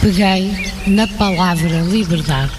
Peguei na palavra liberdade.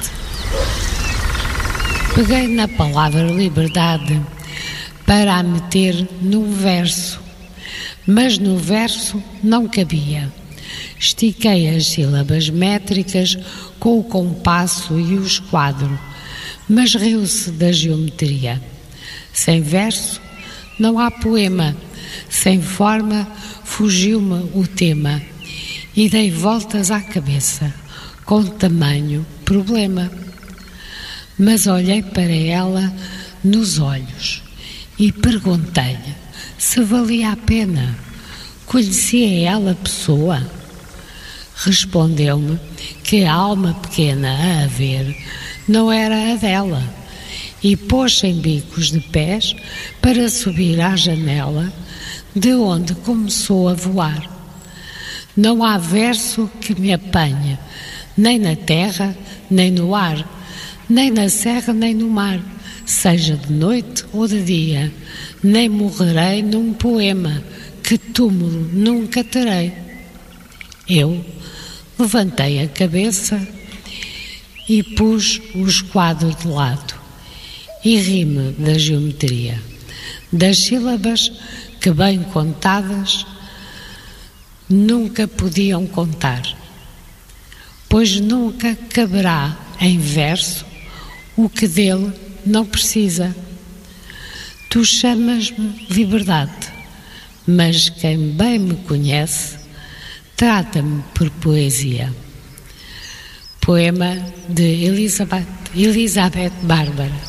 Peguei na palavra liberdade para a meter num verso, mas no verso não cabia. Estiquei as sílabas métricas com o compasso e o esquadro, mas riu-se da geometria. Sem verso não há poema, sem forma fugiu-me o tema e dei voltas à cabeça com tamanho problema. Mas olhei para ela nos olhos e perguntei-lhe se valia a pena. Conhecia ela pessoa? Respondeu-me que a alma pequena a haver não era a dela e pôs-se em bicos de pés para subir à janela de onde começou a voar. Não há verso que me apanhe, nem na terra, nem no ar, nem na serra, nem no mar, seja de noite ou de dia, nem morrerei num poema, que túmulo nunca terei. Eu levantei a cabeça e pus o esquadro de lado e ri-me da geometria, das sílabas que, bem contadas, nunca podiam contar, pois nunca caberá em verso o que dele não precisa. Tu chamas-me liberdade, mas quem bem me conhece trata-me por poesia. Poema de Elizabeth Bárbara.